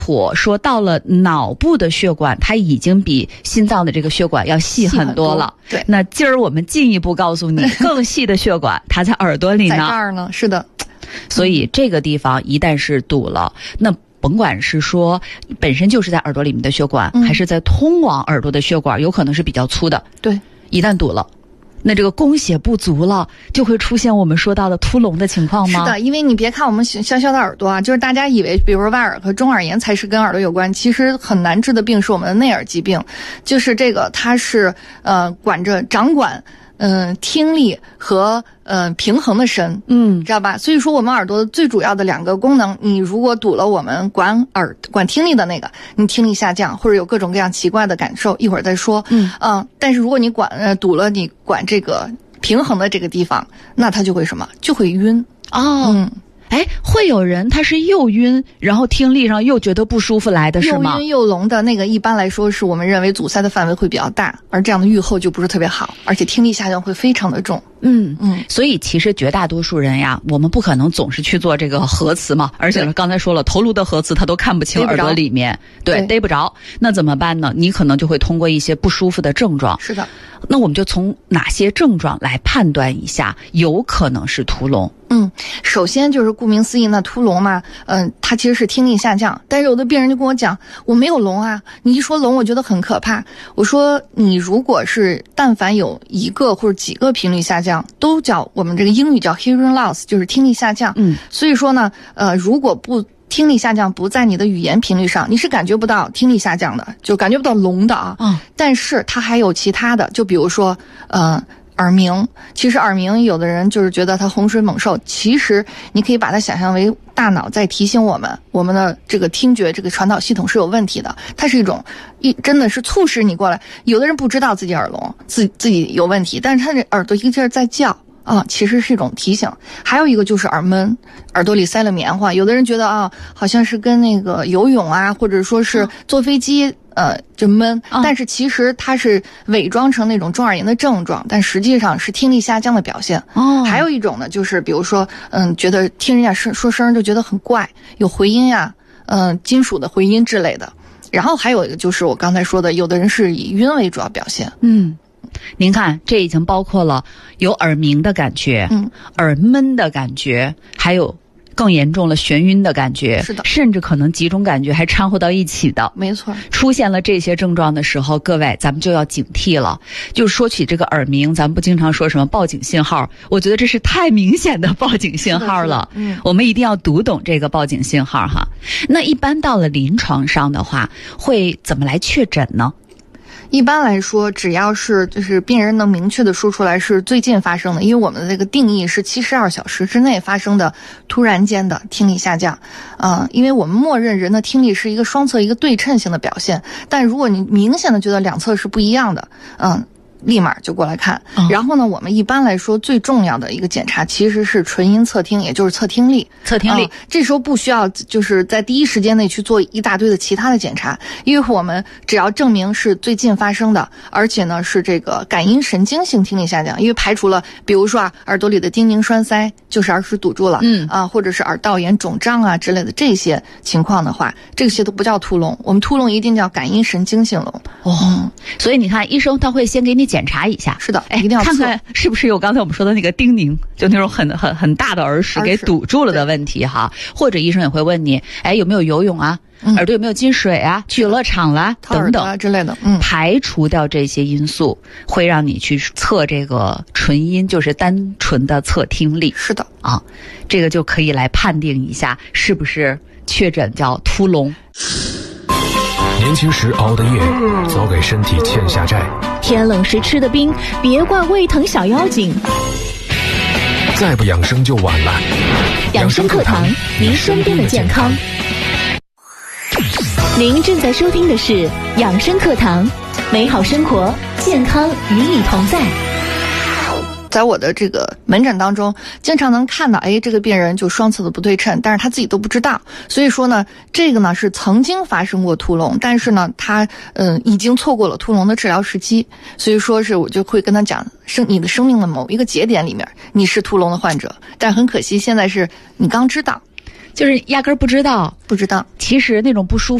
谱说到了脑部的血管，它已经比心脏的这个血管要细很多了。 对， 那今儿我们进一步告诉你，更细的血管它在耳朵里呢。 在这儿呢，是的。 所以这个地方一旦是堵了，那甭管是说本身就是在耳朵里面的血管，还是在通往耳朵的血管，有可能是比较粗的。 对， 一旦堵了，那这个供血不足了，就会出现我们说到的突聋的情况吗？ 是的，因为你别看我们小小的耳朵啊，就是大家以为比如说外耳和中耳炎才是跟耳朵有关，其实很难治的病是我们的内耳疾病，就是这个它是掌管听力和平衡的神，知道吧？所以说我们耳朵最主要的两个功能，你如果堵了我们管听力的那个，你听力下降或者有各种各样奇怪的感受，一会儿再说。但是如果你堵了你管这个平衡的这个地方，那它就会什么？就会晕。 哎，会有人他是又晕，然后听力上又觉得不舒服来的是吗？ 又晕又聋的那个，一般来说是我们认为阻塞的范围会比较大，而这样的预后就不是特别好，而且听力下降会非常的重。 所以其实绝大多数人呀，我们不可能总是去做这个核磁嘛，而且刚才说了，头颅的核磁它都看不清耳朵里面，对，逮不着。那怎么办呢？你可能就会通过一些不舒服的症状。 是的。 那我们就从哪些症状来判断一下有可能是突聋？ 首先就是顾名思义，那突聋嘛，它其实是听力下降。但是有的病人就跟我讲，我没有聋啊，你一说聋，我觉得很可怕。我说你如果是但凡有一个或者几个频率下降，都叫我们这个英语叫 hearing loss， 就是听力下降。所以说呢，如果听力下降不在你的语言频率上，你是感觉不到听力下降的，就感觉不到聋的啊。但是它还有其他的，就比如说耳鸣。其实耳鸣有的人就是觉得它洪水猛兽，其实你可以把它想象为大脑在提醒我们的这个听觉这个传导系统是有问题的，它是一种真的是促使你过来。有的人不知道自己耳聋，自己有问题，但是他这耳朵一个劲儿在叫其实是一种提醒。还有一个就是耳闷，耳朵里塞了棉花。有的人觉得好像是跟那个游泳啊，或者说是坐飞机就闷，但是其实它是伪装成那种中耳炎的症状，但实际上是听力下降的表现。还有一种呢，就是比如说觉得听人家说声就觉得很怪，有回音呀，金属的回音之类的。然后还有一个就是我刚才说的，有的人是以晕为主要表现。 您看，这已经包括了有耳鸣的感觉，耳闷的感觉，还有更严重了眩晕的感觉， 是的， 甚至可能几种感觉还掺和到一起的。 没错， 出现了这些症状的时候，各位咱们就要警惕了。就说起这个耳鸣，咱们不经常说什么报警信号，我觉得这是太明显的报警信号了。我们一定要读懂这个报警信号哈。那一般到了临床上的话，会怎么来确诊呢？ 一般来说，只要是就是病人能明确的说出来是最近发生的，因为我们的这个定义是72小时之内发生的突然间的听力下降。因为我们默认人的听力是一个双侧一个对称性的表现，但如果你明显的觉得两侧是不一样的，立马就过来看。然后呢，我们一般来说最重要的一个检查其实是纯音测听，也就是测听力。这时候不需要就是在第一时间内去做一大堆的其他的检查，因为我们只要证明是最近发生的，而且呢是这个感音神经性听力下降，因为排除了比如说耳朵里的丁宁栓塞，就是耳屎堵住了，或者是耳道炎肿胀啊之类的这些情况的话，这些都不叫突聋，我们突聋一定叫感音神经性聋。 所以你看，医生他会先给你检查一下， 是的，一定要看看是不是有刚才我们说的那个丁宁，就那种很大的耳屎给堵住了的问题哈。或者医生也会问你，有没有游泳啊，耳朵有没有进水啊，去游乐场啦等等之类的。 排除掉这些因素，会让你去测这个纯音，就是单纯的测听力。 是的这个就可以来判定一下是不是确诊叫突聋。 年轻时熬的夜，早给身体欠下债。 天冷时吃的冰，别怪胃疼小妖精。 再不养生就晚了。 养生课堂，您身边的健康。您正在收听的是养生课堂，美好生活，健康与你同在。 在我的这个门诊当中，经常能看到，这个病人就双侧的不对称，但是他自己都不知道。所以说呢，这个呢是曾经发生过突聋，但是呢，他已经错过了突聋的治疗时机。所以说是我就会跟他讲，你的生命的某一个节点里面，你是突聋的患者，但很可惜现在是你刚知道。 就是压根儿不知道。 不知道。 其实那种不舒服